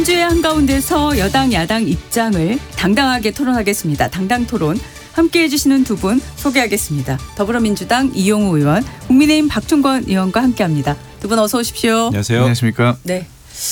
주의 한가운데서 여당 야당 입장을 당당하게 토론하겠습니다. 당당 토론 함께해 주시는 두 분 소개하겠습니다. 더불어민주당 이용우 의원, 국민의힘 박종건 의원과 함께합니다. 두 분 어서 오십시오. 안녕하세요. 안녕하십니까? 네.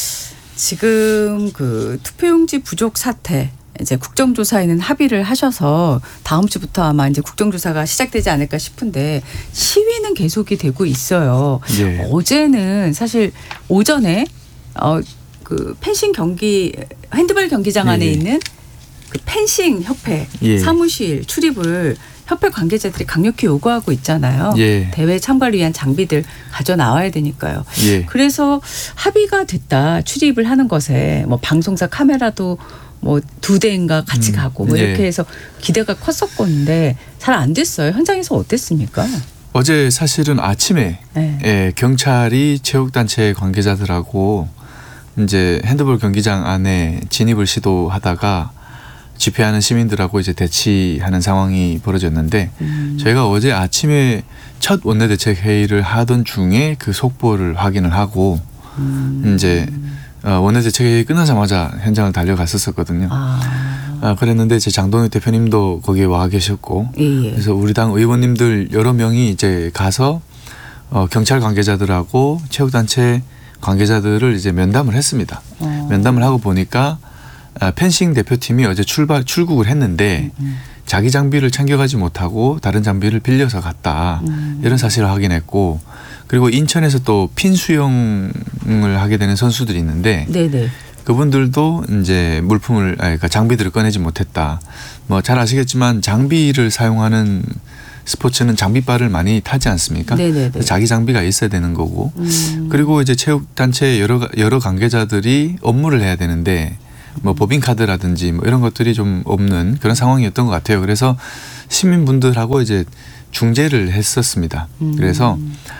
지금 그 투표용지 부족 사태 이제 국정조사에는 합의를 하셔서 다음 주부터 아마 이제 국정조사가 시작되지 않을까 싶은데 시위는 계속이 되고 있어요. 예. 어제는 사실 오전에 그 펜싱 경기 핸드볼 경기장 안에 예. 있는 그 펜싱 협회 예. 사무실 출입을 협회 관계자들이 강력히 요구하고 있잖아요. 예. 대회 참가를 위한 장비들 가져 나와야 되니까요. 예. 그래서 합의가 됐다. 출입을 하는 것에 뭐 방송사 카메라도 뭐 2대인가 같이 가고 뭐 예. 이렇게 해서 기대가 컸었건데 잘 안 됐어요. 현장에서 어땠습니까? 어제 사실은 아침에 네. 경찰이 체육단체 관계자들하고 이제 핸드볼 경기장 안에 진입을 시도하다가 집회하는 시민들하고 이제 대치하는 상황이 벌어졌는데 저희가 어제 아침에 첫 원내대책 회의를 하던 중에 그 속보를 확인을 하고 이제 원내대책 회의 끝나자마자 현장을 달려갔었거든요. 그랬는데 제 장동혁 대표님도 거기에 와 계셨고, 예. 그래서 우리 당 의원님들 여러 명이 이제 가서 경찰 관계자들하고 체육단체 관계자들을 이제 면담을 했습니다. 면담을 하고 보니까 펜싱 대표팀이 어제 출국을 했는데 자기 장비를 챙겨가지 못하고 다른 장비를 빌려서 갔다. 이런 사실을 확인했고, 그리고 인천에서 또 핀 수영을 하게 되는 선수들이 있는데 네네. 그분들도 이제 그러니까 장비들을 꺼내지 못했다. 뭐 잘 아시겠지만 장비를 사용하는 스포츠는 장비바를 많이 타지 않습니까? 네네네. 자기 장비가 있어야 되는 거고. 그리고 이제 체육단체 여러 관계자들이 업무를 해야 되는데 뭐 법인카드라든지 뭐 이런 것들이 좀 없는 그런 상황이었던 것 같아요. 그래서 시민분들하고 이제 중재를 했었습니다. 그래서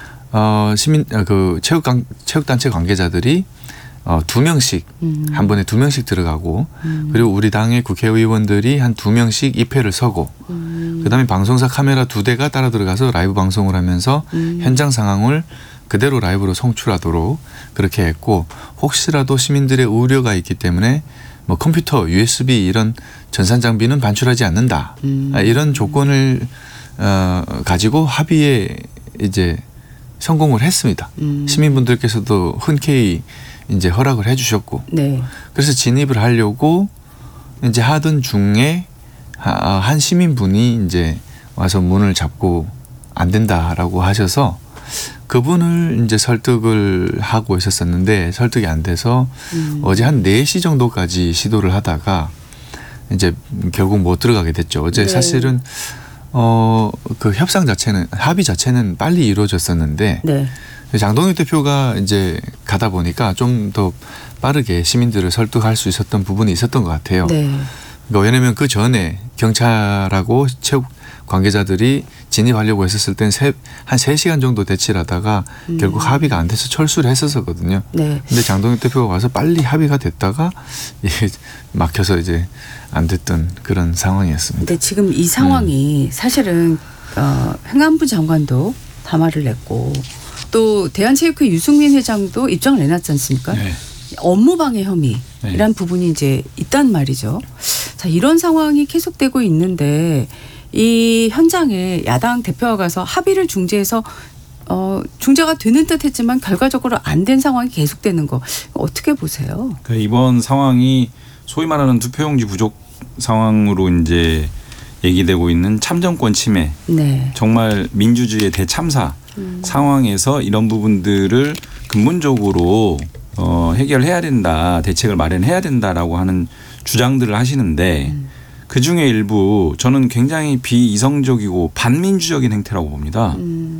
체육단체 관계자들이 2명씩 한 번에 2명씩 들어가고 그리고 우리 당의 국회의원들이 한 2명씩 입회를 서고 그다음에 방송사 카메라 2대가 따라 들어가서 라이브 방송을 하면서 현장 상황을 그대로 라이브로 송출하도록 그렇게 했고, 혹시라도 시민들의 우려가 있기 때문에 뭐 컴퓨터, USB 이런 전산 장비는 반출하지 않는다. 이런 조건을 가지고 합의에 이제 성공을 했습니다. 시민분들께서도 흔쾌히 이제 허락을 해주셨고, 네. 그래서 진입을 하려고 이제 하던 중에 한 시민분이 이제 와서 문을 잡고 안 된다라고 하셔서 그분을 이제 설득을 하고 있었었는데 설득이 안 돼서 어제 한 4시 정도까지 시도를 하다가 이제 결국 못 들어가게 됐죠. 어제 네. 사실은 그 합의 자체는 빨리 이루어졌었는데 네. 장동혁 대표가 이제 가다 보니까 좀 더 빠르게 시민들을 설득할 수 있었던 부분이 있었던 것 같아요. 네. 그러니까 왜냐하면 그 전에 경찰하고 체육 관계자들이 진입하려고 했었을 땐 한 3시간 정도 대치를 하다가 결국 합의가 안 돼서 철수를 했었거든요. 네. 근데 장동혁 대표가 와서 빨리 합의가 됐다가 막혀서 이제 안 됐던 그런 상황이었습니다. 근데 지금 이 상황이 사실은 행안부 장관도 담화를 냈고 또 대한체육회 유승민 회장도 입장을 내놨지 않습니까? 네. 업무방해 혐의란 부분이 이제 있단 말이죠. 자, 이런 상황이 계속되고 있는데 이 현장에 야당 대표가 가서 합의를 중재해서 중재가 되는 듯했지만 결과적으로 안 된 상황이 계속되는 거 어떻게 보세요? 그러니까 이번 상황이 소위 말하는 투표용지 부족 상황으로 이제 얘기되고 있는 참정권 침해, 네. 정말 민주주의의 대참사 상황에서 이런 부분들을 근본적으로 해결해야 된다, 대책을 마련해야 된다라고 하는 주장들을 하시는데 그중에 일부 저는 굉장히 비이성적이고 반민주적인 행태라고 봅니다.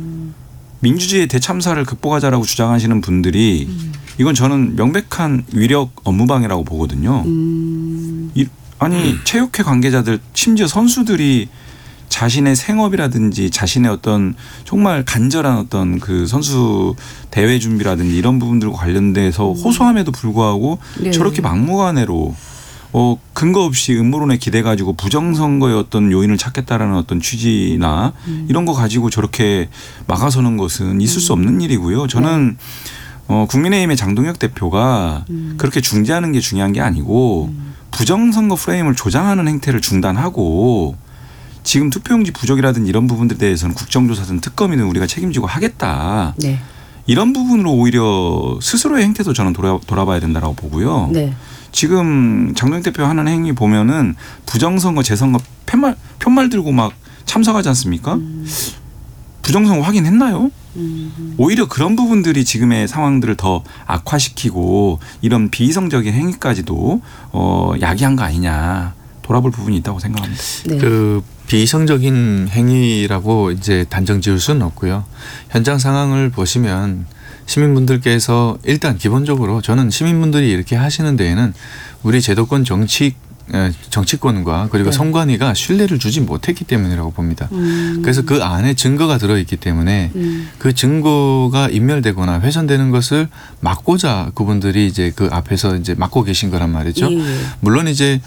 민주주의의 대참사를 극복하자라고 주장하시는 분들이 이건 저는 명백한 위력 업무방해라고 보거든요. 아니 체육회 관계자들 심지어 선수들이 자신의 생업이라든지 자신의 어떤 정말 간절한 어떤 그 선수 대회 준비라든지 이런 부분들과 관련돼서 호소함에도 불구하고 네. 저렇게 막무가내로 근거 없이 음모론에 기대 가지고 부정선거의 어떤 요인을 찾겠다라는 어떤 취지나 이런 거 가지고 저렇게 막아서는 것은 있을 수 없는 일이고요. 저는 국민의힘의 장동혁 대표가 그렇게 중재하는 게 중요한 게 아니고 부정선거 프레임을 조장하는 행태를 중단하고 지금 투표용지 부족이라든지 이런 부분들에 대해서는 국정조사든 특검이든 우리가 책임지고 하겠다. 네. 이런 부분으로 오히려 스스로의 행태도 저는 돌아봐야 된다고 보고요. 네. 지금 장동혁 대표 하는 행위 보면은 부정선거, 재선거 편말 들고 막 참석하지 않습니까? 부정선거 확인했나요? 오히려 그런 부분들이 지금의 상황들을 더 악화시키고 이런 비이성적인 행위까지도 야기한 거 아니냐 돌아볼 부분이 있다고 생각합니다. 네. 그 비이성적인 행위라고 이제 단정 지을 수는 없고요. 현장 상황을 보시면 시민분들께서 일단 기본적으로 저는 시민분들이 이렇게 하시는 데에는 우리 제도권 정치권과 그리고 네. 선관위가 신뢰를 주지 못했기 때문이라고 봅니다. 그래서 그 안에 증거가 들어있기 때문에 그 증거가 인멸되거나 훼손되는 것을 막고자 그분들이 이제 그 앞에서 이제 막고 계신 거란 말이죠. 예. 물론 이제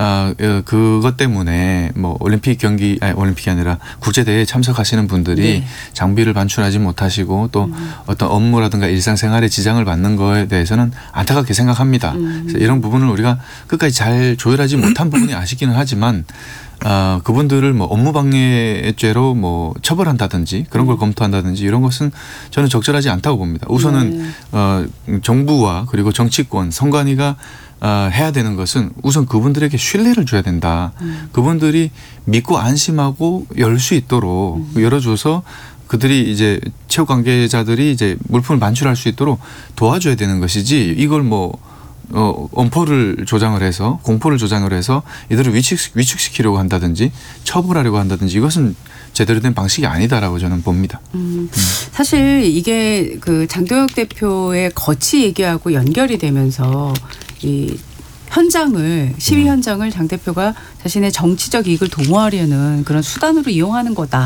그것 때문에 뭐 올림픽이 아니라 국제대회에 참석하시는 분들이 네. 장비를 반출하지 못하시고 또 어떤 업무라든가 일상생활에 지장을 받는 거에 대해서는 안타깝게 생각합니다. 그래서 이런 부분을 우리가 끝까지 잘 조율하지 못한 부분이 아쉽기는 하지만 그분들을 뭐 업무방해죄로 뭐 처벌한다든지 그런 걸 검토한다든지 이런 것은 저는 적절하지 않다고 봅니다. 우선은 정부와 그리고 정치권, 선관위가 해야 되는 것은 우선 그분들에게 신뢰를 줘야 된다. 그분들이 믿고 안심하고 열 수 있도록 열어줘서 그들이 이제 체육 관계자들이 이제 물품을 반출할 수 있도록 도와줘야 되는 것이지 이걸 뭐 엄포를 조장을 해서 공포를 조장을 해서 이들을 위축시키려고 한다든지 처벌하려고 한다든지 이것은 제대로 된 방식이 아니다라고 저는 봅니다. 사실 이게 그 장동혁 대표의 거취 얘기하고 연결이 되면서 이 현장을 시위 현장을 장 대표가 자신의 정치적 이익을 도모하려는 그런 수단으로 이용하는 거다.